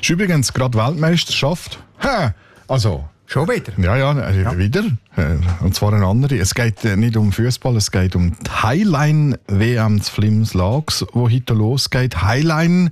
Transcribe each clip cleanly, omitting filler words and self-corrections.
Ist übrigens gerade Weltmeisterschaft. Also... Schon wieder? Ja, wieder. Und zwar eine andere. Es geht nicht um Fußball, es geht um die Highline-WM zu Flims Laax, die heute losgeht. Highline,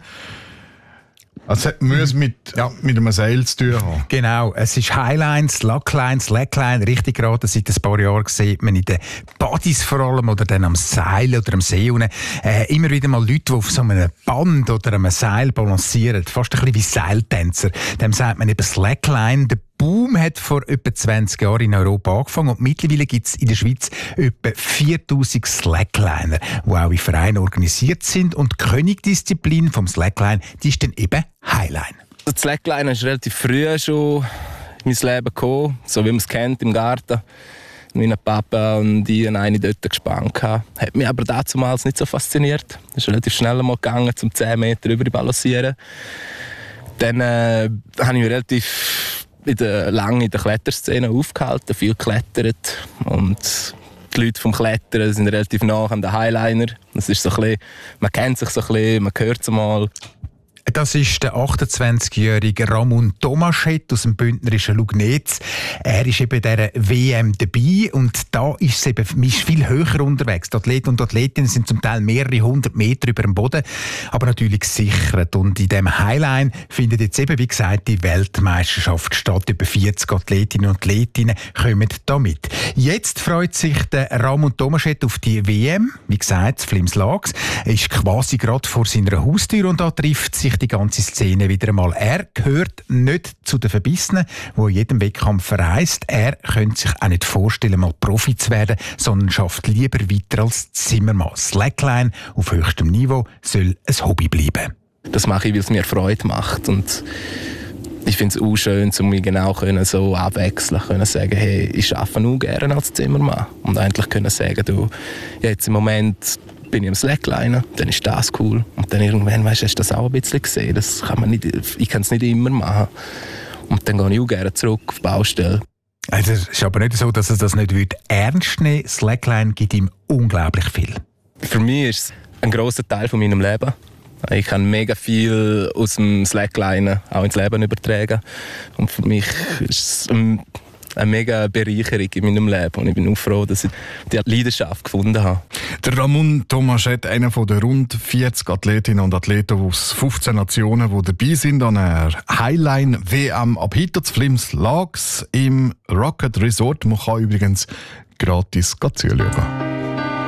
also muss mit einem Seil zu tun haben. Genau, es ist Highline, Slackline, richtig gerade. Seit ein paar Jahren sieht man in den Buddies vor allem oder dann am Seil oder am See unten, immer wieder mal Leute, die auf so einem Band oder einem Seil balancieren. Fast ein bisschen wie Seiltänzer. Dem sagt man eben Slackline. Der Boom hat vor etwa 20 Jahren in Europa angefangen und mittlerweile gibt es in der Schweiz etwa 4000 Slackliner, die auch in Vereinen organisiert sind. Und die Königsdisziplin vom Slackline, die ist dann eben Highline. Das Slackline ist relativ früh schon in mein Leben gekommen, so wie man es kennt im Garten. Mein Papa und ich eine dort gespannt. Hat mich aber damals nicht so fasziniert. Es ist relativ schnell mal gegangen, zum 10 Meter über balancieren. Dann habe ich mich relativ lange in der Kletterszene aufgehalten, viel geklettert. Und die Leute vom Klettern sind relativ nah an den Highliner. Das ist so ein bisschen, man kennt sich so ein bisschen, man hört es mal. Das ist der 28-jährige Ramon Tomaschett aus dem bündnerischen Lugnetz. Er ist eben dieser WM dabei und da ist es eben viel höher unterwegs. Die Athleten und Athletinnen sind zum Teil mehrere 100 Meter über dem Boden, aber natürlich gesichert. Und in diesem Highline findet jetzt eben, wie gesagt, die Weltmeisterschaft statt. Über 40 Athletinnen und Athletinnen kommen da mit. Jetzt freut sich der Ramon Tomaschett auf die WM. Wie gesagt, Flims Laax ist quasi gerade vor seiner Haustür und da trifft sich die ganze Szene wieder einmal. Er gehört nicht zu den Verbissenen, die in jedem Wettkampf verreist. Er könnte sich auch nicht vorstellen, mal Profi zu werden, sondern schafft lieber weiter als Zimmermann. Slackline auf höchstem Niveau soll ein Hobby bleiben. Das mache ich, weil es mir Freude macht. Und ich finde es auch schön, um mich genau so abwechseln können, sagen, hey, ich arbeite auch gerne als Zimmermann. Und eigentlich können sagen, du, jetzt im Moment bin ich am Slackliner, dann ist das cool. Und dann irgendwann, hast du das auch ein bisschen gesehen. Das kann man nicht, ich kann es nicht immer machen. Und dann gehe ich auch gerne zurück auf die Baustelle. Also es ist aber nicht so, dass er das nicht ernst nehmen will. Slackline gibt ihm unglaublich viel. Für mich ist es ein grosser Teil von meinem Leben. Ich kann mega viel aus dem Slackliner auch ins Leben übertragen. Und für mich ist es eine mega Bereicherung in meinem Leben. Und ich bin auch froh, dass ich die Leidenschaft gefunden habe. Der Ramon Tomaschett, einer von den rund 40 Athletinnen und Athleten aus 15 Nationen, die dabei sind an einer Highline-WM ab heute zu Flims Laax im Rocket Resort. Man kann übrigens gratis zuschauen.